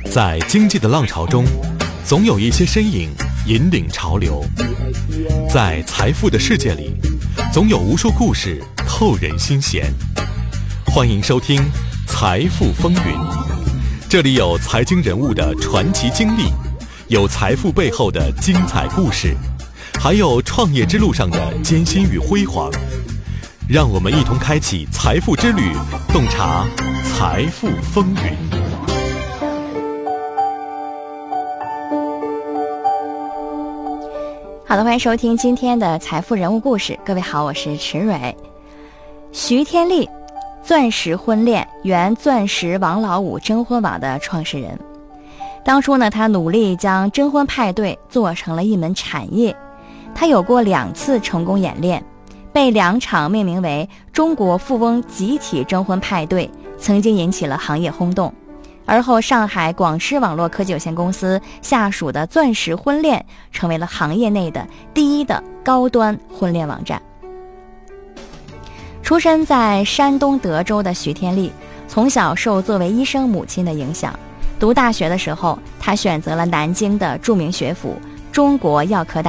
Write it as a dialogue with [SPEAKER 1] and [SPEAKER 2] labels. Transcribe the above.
[SPEAKER 1] 在经济的浪潮中，总有一些身影引领潮流；在财富的世界里，总有无数故事透人心弦。欢迎收听《财富风云》，这里有财经人物的传奇经历，有财富背后的精彩故事，还有创业之路上的艰辛与辉煌。让我们一同开启财富之旅，洞察财富风云。
[SPEAKER 2] 好的，欢迎收听今天的财富人物故事。各位好，我是池蕊。徐天利，钻石婚恋，原钻石王老五征婚网的创始人。当初呢，他努力将征婚派对做成了一门产业。他有过2次成功演练，被2场命名为中国富翁集体征婚派对，曾经引起了行业轰动。而后上海广狮网络科技有限公司下属的钻石婚恋成为了行业内的第一的高端婚恋网站。出身在山东德州的徐天利，从小受作为医生母亲的影响，读大学的时候，他选择了南京的著名学府中国药科大